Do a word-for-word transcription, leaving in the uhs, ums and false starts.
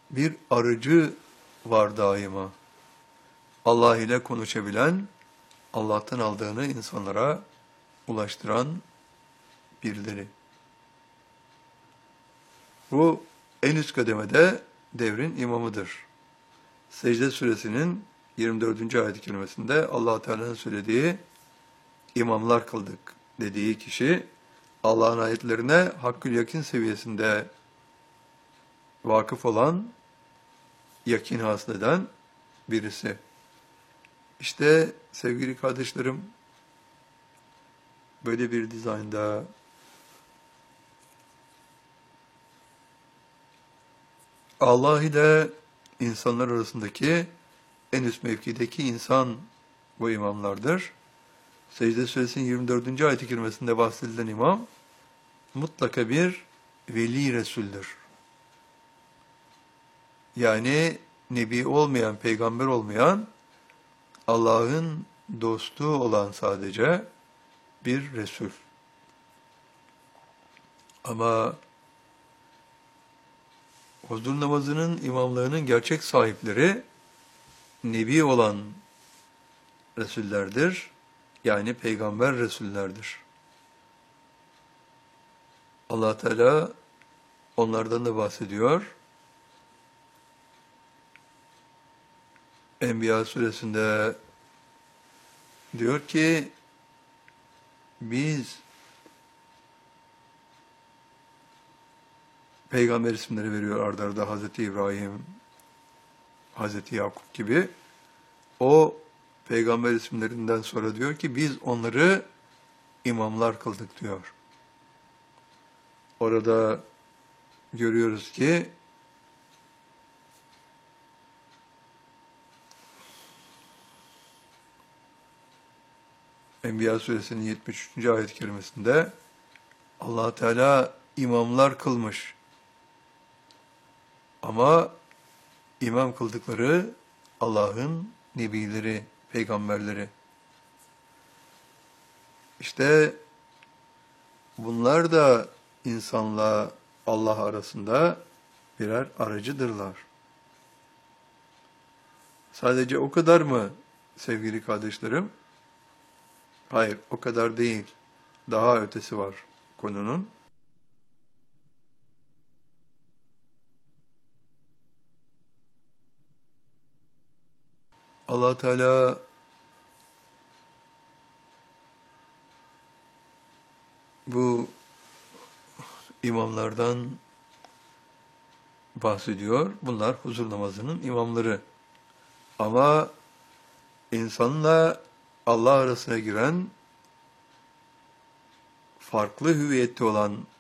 bir aracı var daima. Allah ile konuşabilen, Allah'tan aldığını insanlara ulaştıran birileri. Bu en üst kademede devrin imamıdır. Secde suresinin yirmi dördüncü ayet-i kerimesinde Allah Teala'nın söylediği imamlar kıldık dediği kişi Allah'ın ayetlerine hakkül yakin seviyesinde vakıf olan, yakin hasıl eden birisi. İşte sevgili kardeşlerim, böyle bir dizaynda Allah ile insanlar arasındaki en üst mevkideki insan bu imamlardır. Secde Suresinin yirmi dördüncü ayet-i kerimesinde bahsedilen imam mutlaka bir veli resuldür. Yani nebi olmayan, peygamber olmayan, Allah'ın dostu olan sadece bir resul. Ama huzur namazının imamlarının gerçek sahipleri nebi olan resullerdir. Yani peygamber resullerdir. Allah Teala onlardan da bahsediyor. Enbiya suresinde diyor ki biz peygamber isimleri veriyor ard arda Hazreti İbrahim, Hazreti Yakup gibi. O peygamber isimlerinden sonra diyor ki biz onları imamlar kıldık diyor. Orada görüyoruz ki Enbiya suresinin yetmiş üçüncü ayet-i kerimesinde Allah Teala imamlar kılmış. Ama imam kıldıkları Allah'ın nebileri, peygamberleri. İşte bunlar da insanla Allah arasında birer aracıdırlar. Sadece o kadar mı sevgili kardeşlerim? Hayır, o kadar değil. Daha ötesi var konunun. Allah Teala bu imamlardan bahsediyor. Bunlar huzur namazının imamları. Ama insanla Allah arasına giren farklı hüviyette olan